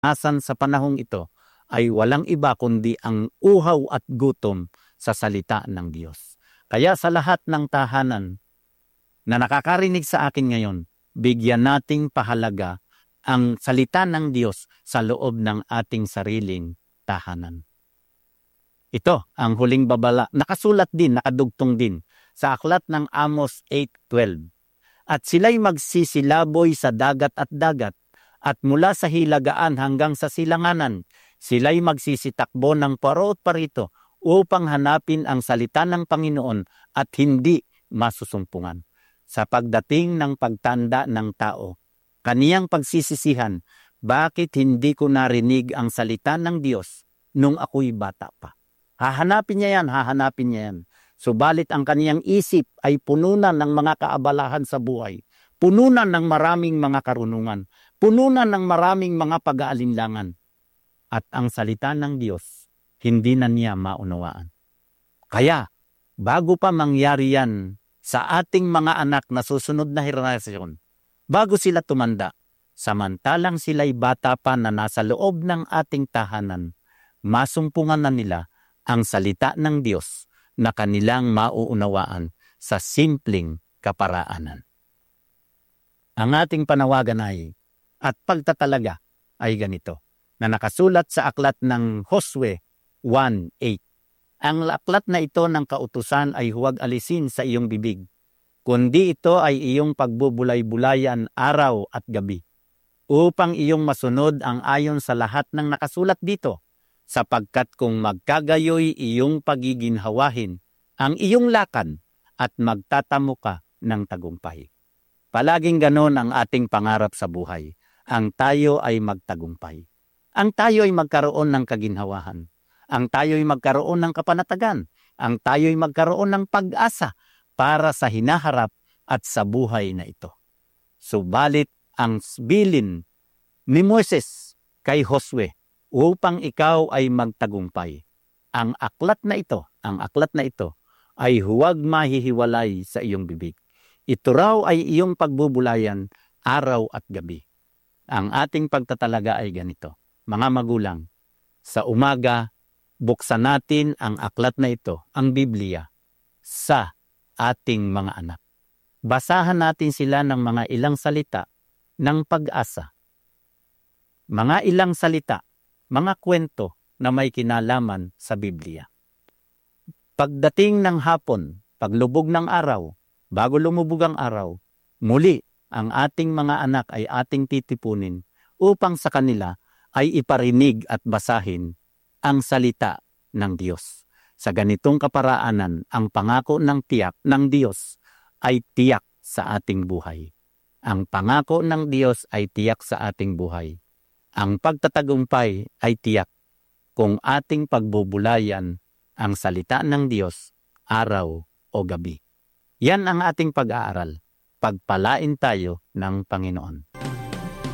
asan sa panahong ito ay walang iba kundi ang uhaw at gutom sa salita ng Diyos. Kaya sa lahat ng tahanan na nakakarinig sa akin ngayon, bigyan nating pahalaga ang salita ng Diyos sa loob ng ating sariling tahanan. Ito ang huling babala. Nakasulat din, nakadugtong din sa aklat ng Amos 8:12. At sila'y magsisilaboy sa dagat at mula sa hilagaan hanggang sa silanganan, sila'y magsisitakbo ng paro at parito upang hanapin ang salita ng Panginoon at hindi masusumpungan. Sa pagdating ng pagtanda ng tao, kaniyang pagsisisihan, bakit hindi ko narinig ang salita ng Diyos nung ako'y bata pa? Hahanapin niya yan. Subalit ang kaniyang isip ay pununan ng mga kaabalahan sa buhay, pununan ng maraming mga karunungan, pununan ng maraming mga pag-aalinlangan. At ang salita ng Diyos, hindi na niya maunawaan. Kaya, bago pa mangyari yan sa ating mga anak na susunod na henerasyon, bago sila tumanda, samantalang sila'y bata pa na nasa loob ng ating tahanan, masumpungan na nila ang salita ng Diyos na kanilang mauunawaan sa simpleng kaparaanan. Ang ating panawagan ay, at pagtatalaga ay ganito, na nakasulat sa aklat ng Josue 1:8. Ang aklat na ito ng kautusan ay huwag alisin sa iyong bibig, kundi ito ay iyong pagbubulay-bulayan araw at gabi, upang iyong masunod ang ayon sa lahat ng nakasulat dito, sapagkat kung magkagayoy iyong pagiginhawahin ang iyong lakad at magtatamo ka ng tagumpay. Palaging ganon ang ating pangarap sa buhay. Ang tayo ay magtagumpay. Ang tayo ay magkaroon ng kaginhawahan. Ang tayo ay magkaroon ng kapanatagan. Ang tayo ay magkaroon ng pag-asa para sa hinaharap at sa buhay na ito. Subalit ang bilin ni Moises kay Josue upang ikaw ay magtagumpay. Ang aklat na ito ay huwag mahihiwalay sa iyong bibig. Ito raw ay iyong pagbubulayan araw at gabi. Ang ating pagtatalaga ay ganito. Mga magulang, sa umaga, buksan natin ang aklat na ito, ang Biblia, sa ating mga anak. Basahan natin sila ng mga ilang salita ng pag-asa. Mga ilang salita, mga kwento na may kinalaman sa Biblia. Pagdating ng hapon, paglubog ng araw, bago lumubog ang araw, muli ang ating mga anak ay ating titipunin upang sa kanila ay iparinig at basahin ang salita ng Diyos. Sa ganitong kaparaanan, ang pangako ng tiyak ng Diyos ay tiyak sa ating buhay. Ang pangako ng Diyos ay tiyak sa ating buhay. Ang pagtatagumpay ay tiyak kung ating pagbubulayan ang salita ng Diyos araw o gabi. Yan ang ating pag-aaral. Pagpalain tayo ng Panginoon.